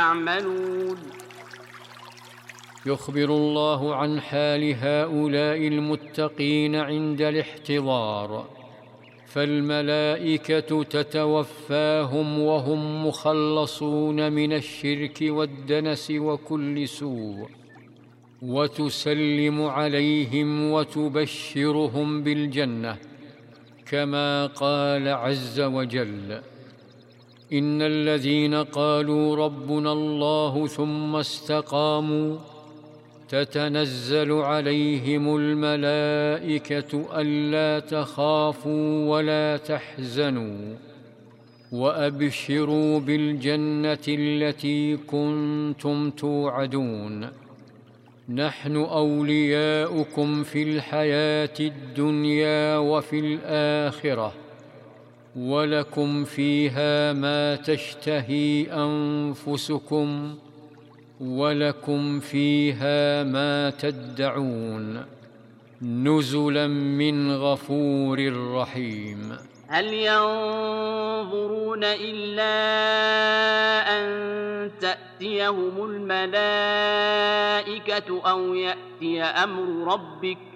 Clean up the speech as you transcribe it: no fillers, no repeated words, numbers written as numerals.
يعملون. يخبر الله عن حال هؤلاء المتقين عند الاحتضار، فالملائكة تتوفاهم وهم مخلصون من الشرك والدنس وكل سوء، وتسلم عليهم وتبشرهم بالجنة، كما قال عز وجل: إن الذين قالوا ربنا الله ثم استقاموا تتنزل عليهم الملائكة ألا تخافوا ولا تحزنوا وأبشروا بالجنة التي كنتم توعدون، نحن أولياؤكم في الحياة الدنيا وفي الآخرة، ولكم فيها ما تشتهي أنفسكم ولكم فيها ما تدعون، نزلا من غفور رحيم. هل ينظرون إلا أن تأتيهم الملائكة أو يأتي أمر ربك